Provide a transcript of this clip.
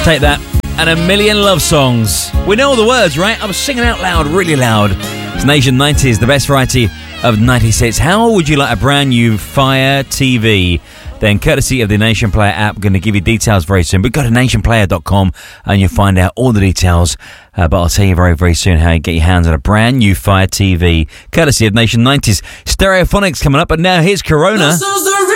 Take That, and A Million Love Songs. We know all the words, right? I was singing out loud, really loud. It's Nation 90s, the best variety of 96. How would you like a brand new Fire TV? Then, courtesy of the Nation Player app, going to give you details very soon. But go to nationplayer.com and you'll find out all the details. But I'll tell you very, very soon how you get your hands on a brand new Fire TV, courtesy of Nation 90s. Stereophonics coming up, but now here's Corona.